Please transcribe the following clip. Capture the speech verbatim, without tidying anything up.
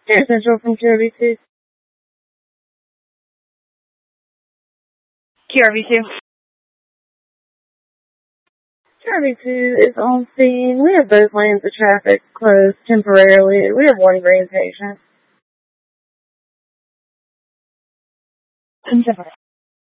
Here's Central from Q R V two. Q R V two. Q R V two is on scene. We have both lanes of traffic closed temporarily. We have one green patient. Ten separate.